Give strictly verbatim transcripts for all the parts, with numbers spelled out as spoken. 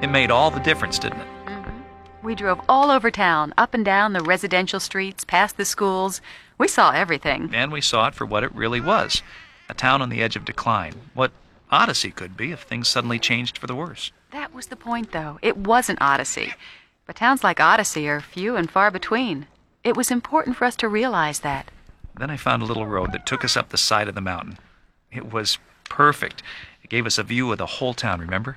It made all the difference, didn't it? Mm-hmm. We drove all over town, up and down the residential streets, past the schools. We saw everything. And we saw it for what it really was. A town on the edge of decline. What Odyssey could be if things suddenly changed for the worse. That was the point, though. It wasn't Odyssey. But towns like Odyssey are few and far between. It was important for us to realize that. Then I found a little road that took us up the side of the mountain. It was perfect. It gave us a view of the whole town, remember?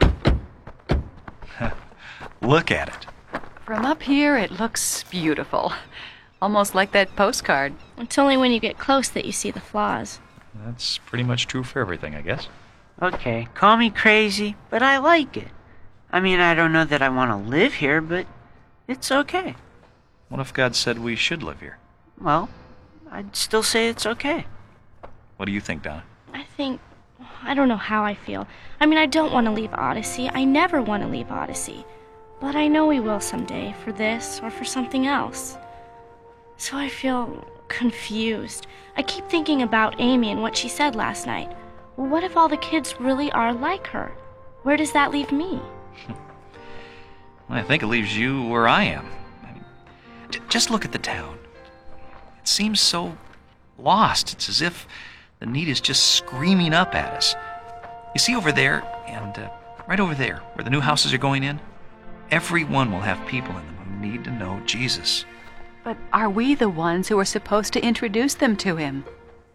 Look at it. From up here, it looks beautiful. Almost like that postcard. It's only when you get close that you see the flaws. That's pretty much true for everything, I guess. Okay, call me crazy, but I like it. I mean, I don't know that I want to live here, but it's okay. What if God said we should live here? Well, I'd still say it's okay. What do you think, Donna? I think... I don't know how I feel. I mean, I don't want to leave Odyssey. I never want to leave Odyssey. But I know we will someday, for this or for something else. So I feel confused. I keep thinking about Amy and what she said last night. Well, what if all the kids really are like her? Where does that leave me? Well, I think it leaves you where I am. I mean, j- just look at the town. It seems so lost. It's as if the need is just screaming up at us. You see over there, and uh, right over there, where the new houses are going in, everyone will have people in them who need to know Jesus. But are we the ones who are supposed to introduce them to him?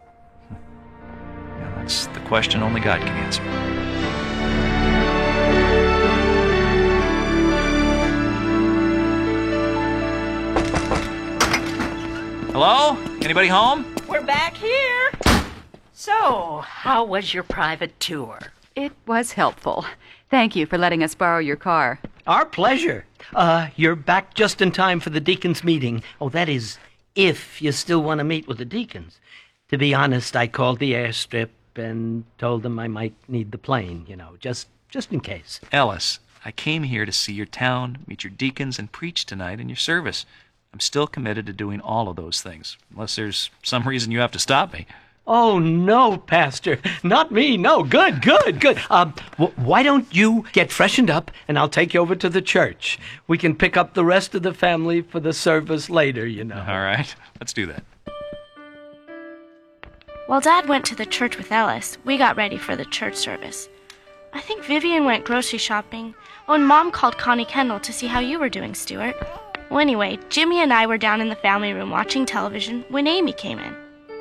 Yeah, that's the question only God can answer. Hello? Anybody home? We're back here. So, how was your private tour? It was helpful. Thank you for letting us borrow your car. Our pleasure. Uh, you're back just in time for the deacons' meeting. Oh, that is, if you still want to meet with the deacons. To be honest, I called the airstrip and told them I might need the plane, you know, just just in case. Ellis, I came here to see your town, meet your deacons, and preach tonight in your service. I'm still committed to doing all of those things, unless there's some reason you have to stop me. Oh, no, Pastor. Not me. No, good, good, good. Um, w- why don't you get freshened up, and I'll take you over to the church. We can pick up the rest of the family for the service later, you know. All right, let's do that. While Dad went to the church with Ellis, we got ready for the church service. I think Vivian went grocery shopping. Oh, and Mom called Connie Kendall to see how you were doing, Stuart. Well, anyway, Jimmy and I were down in the family room watching television when Amy came in.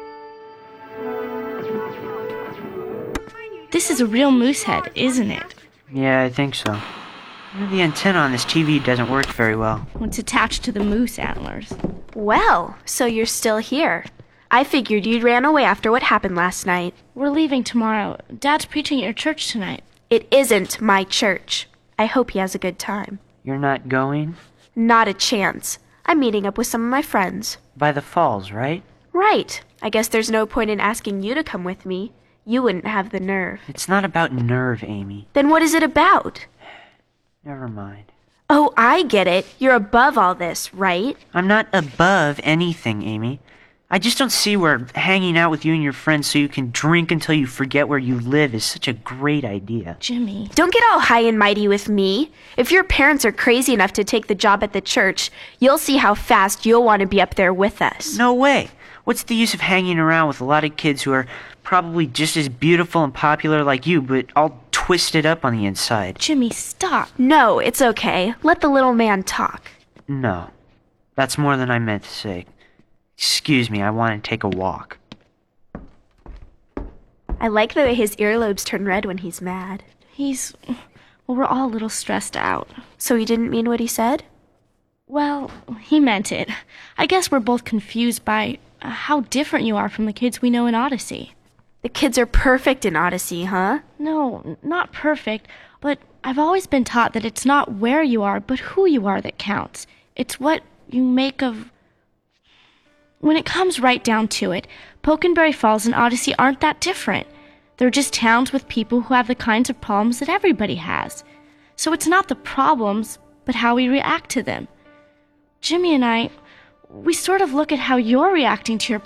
This is a real moose head, isn't it? Yeah, I think so. The antenna on this T V doesn't work very well. It's attached to the moose antlers. Well, so you're still here. I figured you ran away after what happened last night. We're leaving tomorrow. Dad's preaching at your church tonight. It isn't my church. I hope he has a good time. You're not going? Not a chance. I'm meeting up with some of my friends. By the falls, right? Right. I guess there's no point in asking you to come with me. You wouldn't have the nerve. It's not about nerve, Amy. Then what is it about? Never mind. Oh, I get it. You're above all this, right? I'm not above anything, Amy. I just don't see where hanging out with you and your friends so you can drink until you forget where you live is such a great idea. Jimmy. Don't get all high and mighty with me. If your parents are crazy enough to take the job at the church, you'll see how fast you'll want to be up there with us. No way. What's the use of hanging around with a lot of kids who are probably just as beautiful and popular like you, but all twisted up on the inside? Jimmy, stop. No, it's okay. Let the little man talk. No. That's more than I meant to say. Excuse me, I want to take a walk. I like the way his earlobes turn red when he's mad. He's... Well, we're all a little stressed out. So he didn't mean what he said? Well, he meant it. I guess we're both confused by uh, how different you are from the kids we know in Odyssey. The kids are perfect in Odyssey, huh? No, n- not perfect, but I've always been taught that it's not where you are, but who you are that counts. It's what you make of... When it comes right down to it, Pokenberry Falls and Odyssey aren't that different. They're just towns with people who have the kinds of problems that everybody has. So it's not the problems, but how we react to them. Jimmy and I, we sort of look at how you're reacting to your